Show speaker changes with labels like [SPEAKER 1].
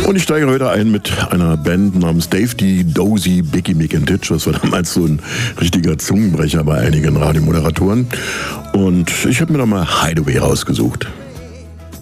[SPEAKER 1] Und ich steige heute ein mit einer Band namens Dave D. Dozy Biggie Mick and Ditch. Das war damals so ein richtiger Zungenbrecher bei einigen Radiomoderatoren. Und ich habe mir da mal Hideaway rausgesucht.